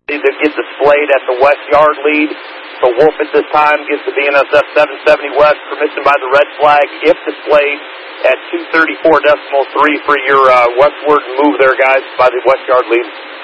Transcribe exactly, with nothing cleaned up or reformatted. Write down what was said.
that get displayed at the West Yard lead. So Wolf at this time gets the B N S F seven seventy West, permission by the red flag, if displayed at two thirty-four point three for your uh, westward move there, guys, by the West Yard lead.